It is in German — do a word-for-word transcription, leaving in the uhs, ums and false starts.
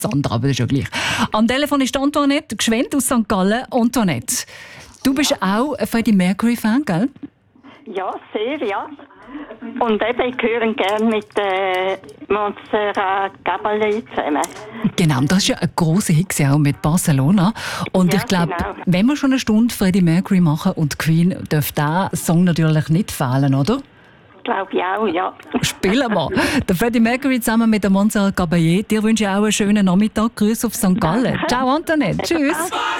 Sandra, aber das ist ja gleich. Am Telefon ist Antoinette Gschwend aus Sankt Gallen. Antoinette, du bist auch ein Freddie Mercury-Fan, gell? Ja, sehr, ja. Und eben, ich höre gerne mit äh, Montserrat Caballé zusammen. Genau, das ist ja ein grosser Hit auch mit Barcelona. Und Ja, ich glaube, genau. wenn wir schon eine Stunde Freddie Mercury machen und Queen, darf dieser Song natürlich nicht fehlen, oder? Glaube ich auch, ja. Spielen wir. Der Freddie Mercury zusammen mit der Montserrat Caballé. Dir wünsche ich auch einen schönen Nachmittag. Grüße auf Sankt Gallen. Ciao, Antoinette. Tschüss.